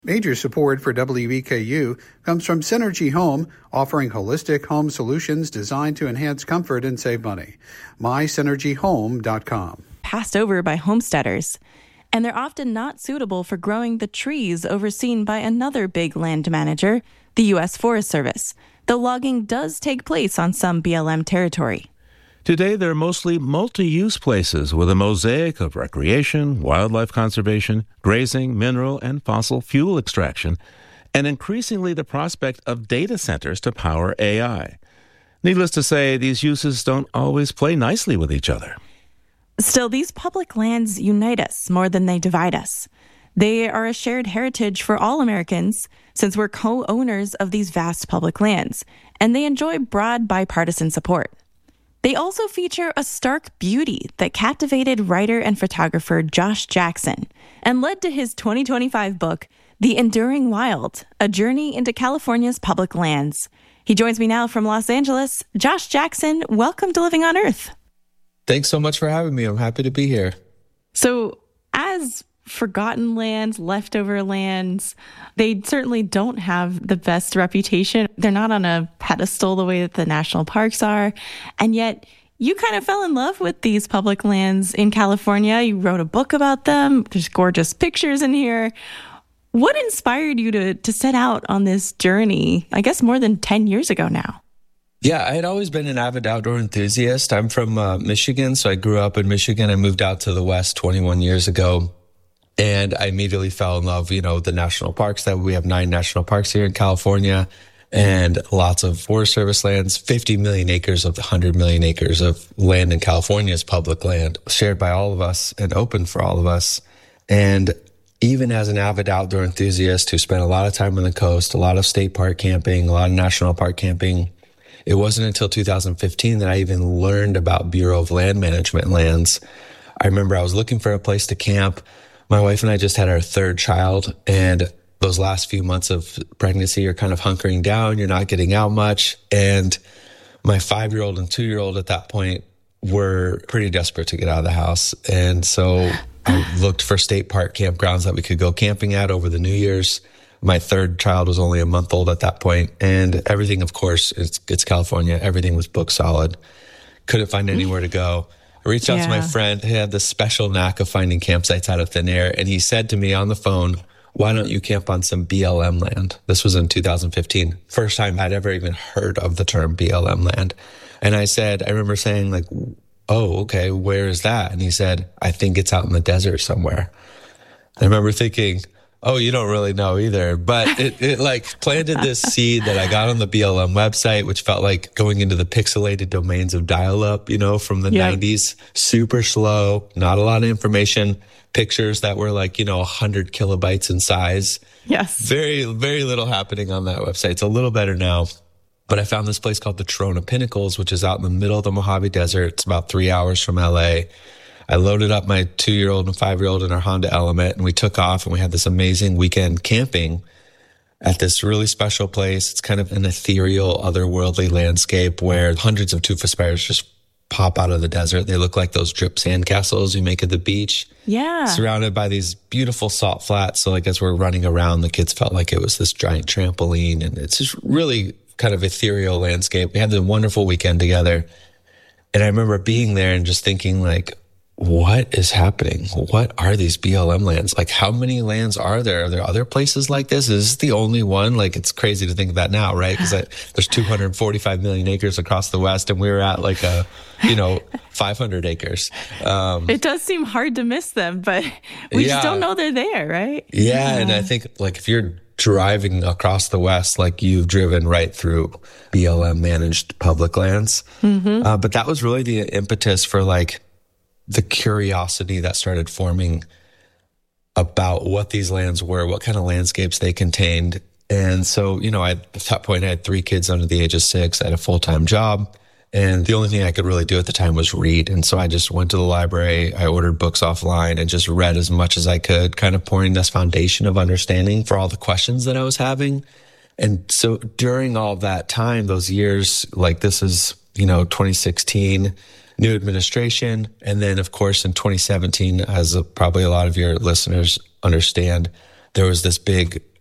Major support for WEKU comes from Synergy Home, offering holistic home solutions designed to enhance comfort and save money. MySynergyHome.com. Passed over by homesteaders, and they're often not suitable for growing the trees overseen by another big land manager, the U.S. Forest Service, though logging does take place on some BLM territory. Today, they're mostly multi-use places with a mosaic of recreation, wildlife conservation, grazing, mineral and fossil fuel extraction, and increasingly the prospect of data centers to power AI. Needless to say, these uses don't always play nicely with each other. Still, these public lands unite us more than they divide us. They are a shared heritage for all Americans, since we're co-owners of these vast public lands, and they enjoy broad bipartisan support. They also feature a stark beauty that captivated writer and photographer Josh Jackson and led to his 2025 book, The Enduring Wild, A Journey into California's Public Lands. He joins me now from Los Angeles. Josh Jackson, welcome to Living on Earth. Thanks so much for having me. I'm happy to be here. So, as forgotten lands, leftover lands, they certainly don't have the best reputation. They're not on a pedestal the way that the national parks are. And yet, you kind of fell in love with these public lands in California. You wrote a book about them. There's gorgeous pictures in here. What inspired you to set out on this journey, I guess more than 10 years ago now? Yeah, I had always been an avid outdoor enthusiast. I'm from Michigan, so I grew up in Michigan. I moved out to the West 21 years ago. And I immediately fell in love, the national parks. That we have 9 national parks here in California and lots of Forest Service lands. 50 million acres of the 100 million acres of land in California is public land, shared by all of us and open for all of us. And even as an avid outdoor enthusiast who spent a lot of time on the coast, a lot of state park camping, a lot of national park camping, it wasn't until 2015 that I even learned about Bureau of Land Management lands. I remember I was looking for a place to camp. My wife and I just had our 3rd child, and those last few months of pregnancy, you're kind of hunkering down. You're not getting out much. And my 5-year-old and 2-year-old at that point were pretty desperate to get out of the house. And so I looked for state park campgrounds that we could go camping at over the New Year's. My 3rd child was only a month old at that point, and everything, of course, it's California. Everything was booked solid. Couldn't find anywhere to go. I reached out to my friend who had this special knack of finding campsites out of thin air, and he said to me on the phone, "Why don't you camp on some BLM land?" This was in 2015. First time I'd ever even heard of the term BLM land. And I remember saying "Oh, okay, where is that?" And he said, "I think it's out in the desert somewhere." I remember thinking, oh, you don't really know either. But it planted this seed that I got on the BLM website, which felt like going into the pixelated domains of dial-up, from the 90s. Super slow, not a lot of information, pictures that were 100 kilobytes in size. Yes. Very, very little happening on that website. It's a little better now. But I found this place called the Trona Pinnacles, which is out in the middle of the Mojave Desert. It's about 3 hours from LA. I loaded up my 2-year-old and 5-year-old in our Honda Element, and we took off, and we had this amazing weekend camping at this really special place. It's kind of an ethereal, otherworldly landscape where hundreds of tufa spires just pop out of the desert. They look like those drip sandcastles you make at the beach. Yeah. Surrounded by these beautiful salt flats. So as we're running around, the kids felt like it was this giant trampoline, and it's just really kind of ethereal landscape. We had a wonderful weekend together. And I remember being there and just thinking what is happening? What are these BLM lands? How many lands are there? Are there other places like this? Is this the only one? It's crazy to think of that now, right? Because there's 245 million acres across the West, and we were at 500 acres. It does seem hard to miss them, but we just don't know they're there, right? Yeah, and I think if you're driving across the West, you've driven right through BLM managed public lands. Mm-hmm. But that was really the impetus for the curiosity that started forming about what these lands were, what kind of landscapes they contained. And so, at that point, I had 3 kids under the age of 6. I had a full-time job. And the only thing I could really do at the time was read. And so I just went to the library, I ordered books offline and just read as much as I could, kind of pouring this foundation of understanding for all the questions that I was having. And so during all that time, those years, this is, 2016, new administration. And then, of course, in 2017, as probably a lot of your listeners understand, there was this big